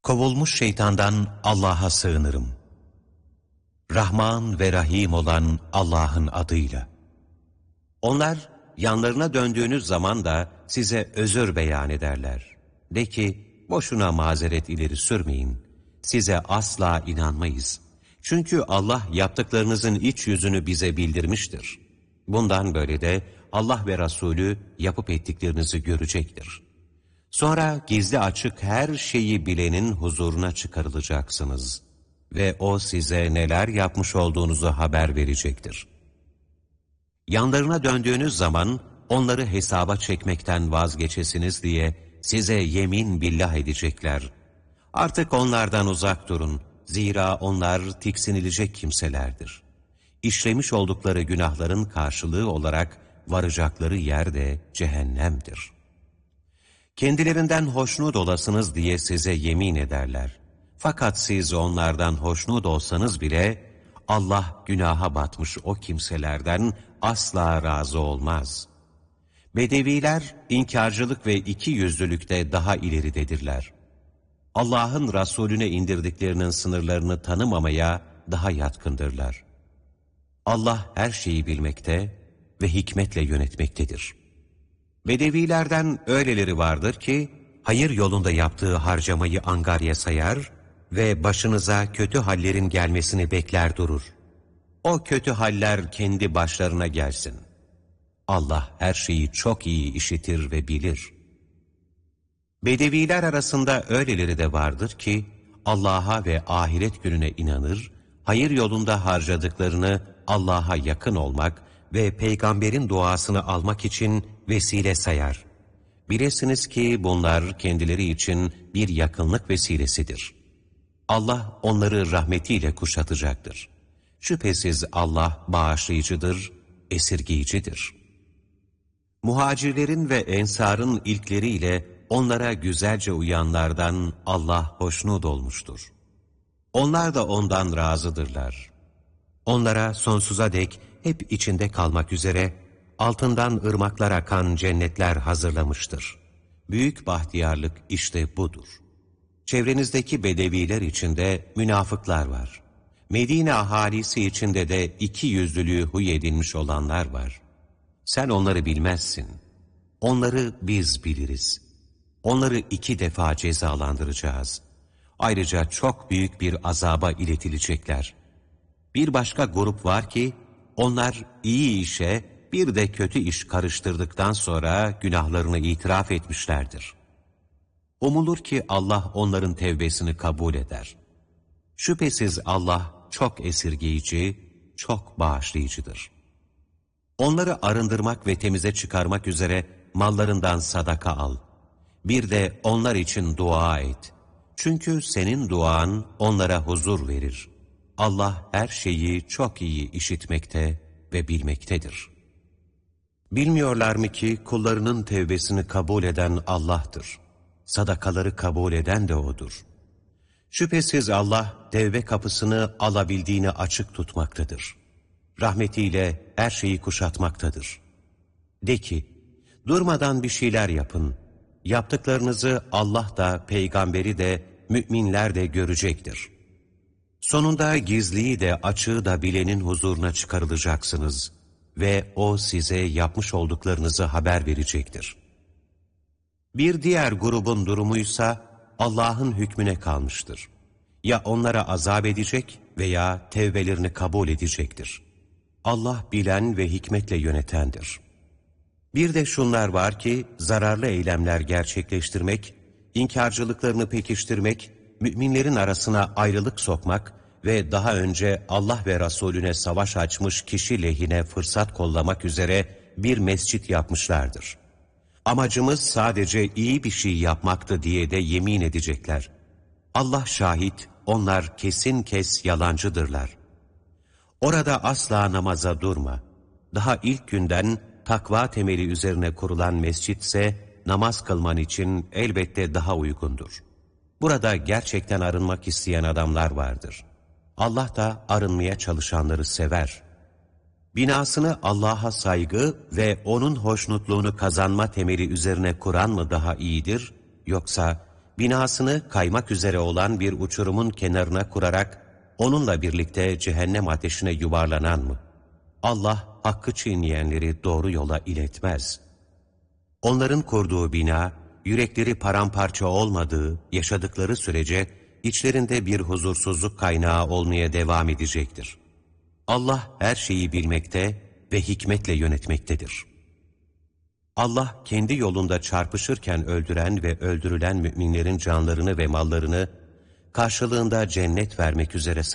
Kovulmuş şeytandan Allah'a sığınırım. Rahman ve Rahim olan Allah'ın adıyla. Onlar yanlarına döndüğünüz zaman da size özür beyan ederler. De ki, boşuna mazeret ileri sürmeyin. Size asla inanmayız. Çünkü Allah yaptıklarınızın iç yüzünü bize bildirmiştir. Bundan böyle de Allah ve Resulü yapıp ettiklerinizi görecektir. Sonra gizli açık her şeyi bilenin huzuruna çıkarılacaksınız. Ve O size neler yapmış olduğunuzu haber verecektir. Yanlarına döndüğünüz zaman onları hesaba çekmekten vazgeçesiniz diye size yemin billah edecekler. Artık onlardan uzak durun. Zira onlar tiksinilecek kimselerdir. İşlemiş oldukları günahların karşılığı olarak varacakları yer de cehennemdir. Kendilerinden hoşnut olasınız diye size yemin ederler. Fakat siz onlardan hoşnut olsanız bile Allah günaha batmış o kimselerden asla razı olmaz. Bedeviler inkarcılık ve ikiyüzlülükte daha ileridedirler. Allah'ın Resulüne indirdiklerinin sınırlarını tanımamaya daha yatkındırlar. Allah her şeyi bilmekte ve hikmetle yönetmektedir. Bedevilerden öyleleri vardır ki, hayır yolunda yaptığı harcamayı angarya sayar ve başınıza kötü hallerin gelmesini bekler durur. O kötü haller kendi başlarına gelsin. Allah her şeyi çok iyi işitir ve bilir. Bedeviler arasında öyleleri de vardır ki, Allah'a ve ahiret gününe inanır, hayır yolunda harcadıklarını Allah'a yakın olmak ve peygamberin duasını almak için vesile sayar. Bilesiniz ki bunlar kendileri için bir yakınlık vesilesidir. Allah onları rahmetiyle kuşatacaktır. Şüphesiz Allah bağışlayıcıdır, esirgeyicidir. Muhacirlerin ve ensarın ilkleriyle onlara güzelce uyanlardan Allah hoşnut olmuştur. Onlar da ondan razıdırlar. Onlara sonsuza dek hep içinde kalmak üzere altından ırmaklar akan cennetler hazırlamıştır. Büyük bahtiyarlık işte budur. Çevrenizdeki bedeviler içinde münafıklar var. Medine ahalisi içinde de ikiyüzlülüğü huy edinmiş olanlar var. Sen onları bilmezsin. Onları biz biliriz. Onları 2 defa cezalandıracağız. Ayrıca çok büyük bir azaba iletilecekler. Bir başka grup var ki, onlar iyi işe bir de kötü iş karıştırdıktan sonra günahlarını itiraf etmişlerdir. Umulur ki Allah onların tevbesini kabul eder. Şüphesiz Allah çok esirgeyici, çok bağışlayıcıdır. Onları arındırmak ve temize çıkarmak üzere mallarından sadaka al. Bir de onlar için dua et. Çünkü senin duan onlara huzur verir. Allah her şeyi çok iyi işitmekte ve bilmektedir. Bilmiyorlar mı ki kullarının tevbesini kabul eden Allah'tır. Sadakaları kabul eden de O'dur. Şüphesiz Allah tevbe kapısını alabildiğini açık tutmaktadır. Rahmetiyle her şeyi kuşatmaktadır. De ki, durmadan bir şeyler yapın. Yaptıklarınızı Allah da, peygamberi de, müminler de görecektir. Sonunda gizliyi de açığı da bilenin huzuruna çıkarılacaksınız ve O size yapmış olduklarınızı haber verecektir. Bir diğer grubun durumuysa Allah'ın hükmüne kalmıştır. Ya onlara azap edecek veya tevbelerini kabul edecektir. Allah bilen ve hikmetle yönetendir. Bir de şunlar var ki zararlı eylemler gerçekleştirmek, inkarcılıklarını pekiştirmek, müminlerin arasına ayrılık sokmak ve daha önce Allah ve Resulüne savaş açmış kişi lehine fırsat kollamak üzere bir mescit yapmışlardır. Amacımız sadece iyi bir şey yapmaktı diye de yemin edecekler. Allah şahit, onlar kesin kes yalancıdırlar. Orada asla namaza durma. Daha ilk günden takva temeli üzerine kurulan mescitse namaz kılman için elbette daha uygundur. Burada gerçekten arınmak isteyen adamlar vardır. Allah da arınmaya çalışanları sever. Binasını Allah'a saygı ve O'nun hoşnutluğunu kazanma temeli üzerine kuran mı daha iyidir, yoksa binasını kaymak üzere olan bir uçurumun kenarına kurarak onunla birlikte cehennem ateşine yuvarlanan mı? Allah hakkı çiğneyenleri doğru yola iletmez. Onların kurduğu bina, yürekleri paramparça olmadığı, yaşadıkları sürece içlerinde bir huzursuzluk kaynağı olmaya devam edecektir. Allah her şeyi bilmekte ve hikmetle yönetmektedir. Allah kendi yolunda çarpışırken öldüren ve öldürülen müminlerin canlarını ve mallarını karşılığında cennet vermek üzere